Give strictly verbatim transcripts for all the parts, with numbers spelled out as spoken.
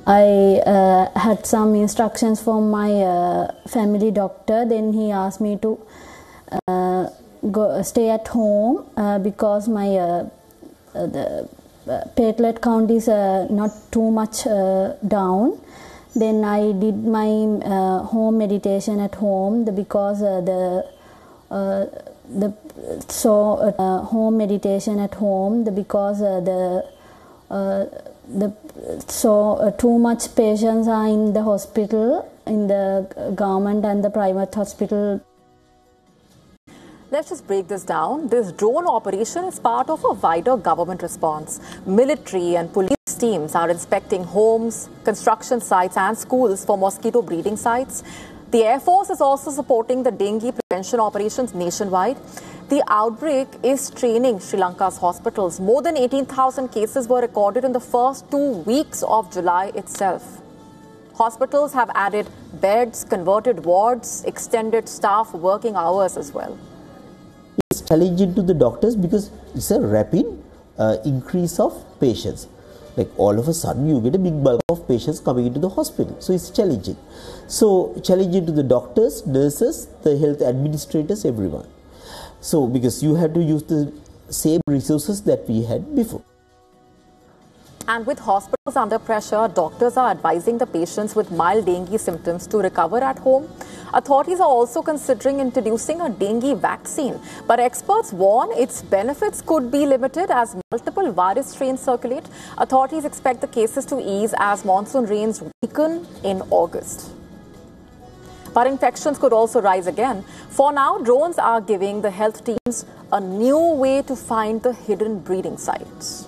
I uh, had some instructions from my uh, family doctor. Then he asked me to uh, go stay at home uh, because my uh, uh, the uh, platelet count is uh, not too much uh, down. Then I did my uh, home meditation at home the, because uh, the uh, the so uh, home meditation at home the, because uh, the uh, the so uh, too much patients are in the hospital, in the government and the private hospital. Let's just break this down. This drone operation is part of a wider government response. Military and police teams are inspecting homes, construction sites and schools for mosquito breeding sites. The Air Force is also supporting the dengue prevention operations nationwide. The outbreak is straining Sri Lanka's hospitals. More than eighteen thousand cases were recorded in the first two weeks of July itself. Hospitals have added beds, converted wards, extended staff working hours as well. It's challenging to the doctors because it's a rapid uh, increase of patients. Like all of a sudden you get a big bulk of patients coming into the hospital. So it's challenging. So challenging to the doctors, nurses, the health administrators, everyone. So because you have to use the same resources that we had before. And with hospitals under pressure, doctors are advising the patients with mild dengue symptoms to recover at home. Authorities are also considering introducing a dengue vaccine. But experts warn its benefits could be limited as multiple virus strains circulate. Authorities expect the cases to ease as monsoon rains weaken in August. But infections could also rise again. For now, drones are giving the health teams a new way to find the hidden breeding sites.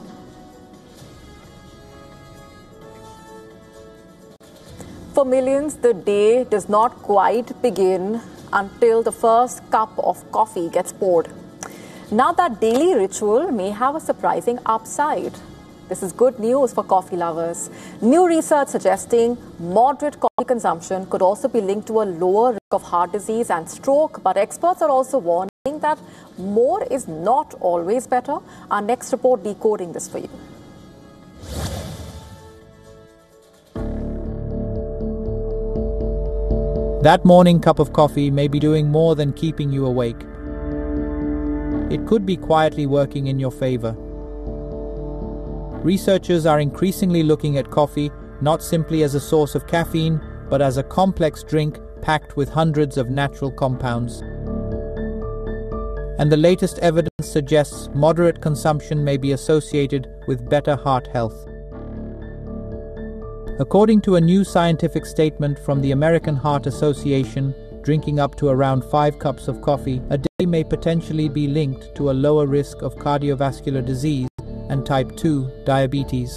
For millions, the day does not quite begin until the first cup of coffee gets poured. Now that daily ritual may have a surprising upside. This is good news for coffee lovers. New research suggesting moderate coffee consumption could also be linked to a lower risk of heart disease and stroke. But experts are also warning that more is not always better. Our next report decoding this for you. That morning cup of coffee may be doing more than keeping you awake. It could be quietly working in your favor. Researchers are increasingly looking at coffee not simply as a source of caffeine, but as a complex drink packed with hundreds of natural compounds. And the latest evidence suggests moderate consumption may be associated with better heart health. According to a new scientific statement from the American Heart Association, drinking up to around five cups of coffee a day may potentially be linked to a lower risk of cardiovascular disease and type two diabetes.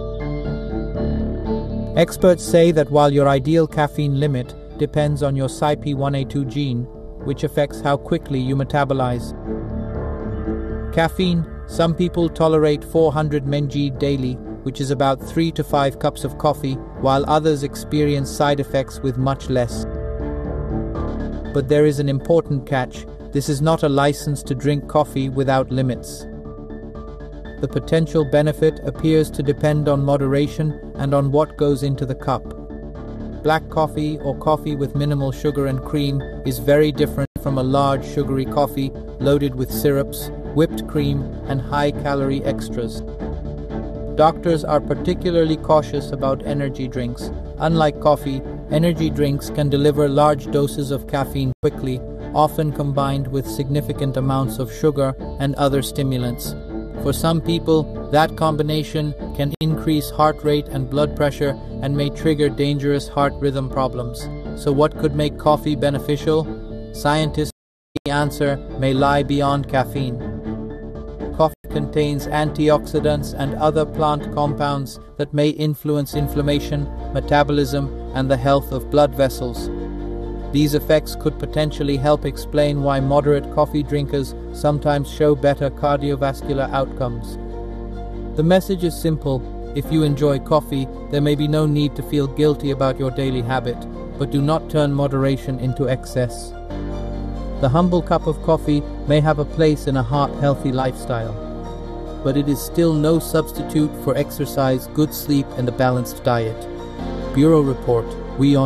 Experts say that while your ideal caffeine limit depends on your C Y P one A two gene, which affects how quickly you metabolize caffeine, some people tolerate four hundred milligrams daily, which is about three to five cups of coffee, while others experience side effects with much less. But there is an important catch. This is not a license to drink coffee without limits. The potential benefit appears to depend on moderation and on what goes into the cup. Black coffee or coffee with minimal sugar and cream is very different from a large sugary coffee loaded with syrups, whipped cream, and high-calorie extras. Doctors are particularly cautious about energy drinks. Unlike coffee, energy drinks can deliver large doses of caffeine quickly, often combined with significant amounts of sugar and other stimulants. For some people, that combination can increase heart rate and blood pressure and may trigger dangerous heart rhythm problems. So what could make coffee beneficial? Scientists say the answer may lie beyond caffeine. Coffee contains antioxidants and other plant compounds that may influence inflammation, metabolism, and the health of blood vessels. These effects could potentially help explain why moderate coffee drinkers sometimes show better cardiovascular outcomes. The message is simple. If you enjoy coffee, there may be no need to feel guilty about your daily habit, but do not turn moderation into excess. The humble cup of coffee may have a place in a heart-healthy lifestyle, but it is still no substitute for exercise, good sleep, and a balanced diet. Bureau Report, WE On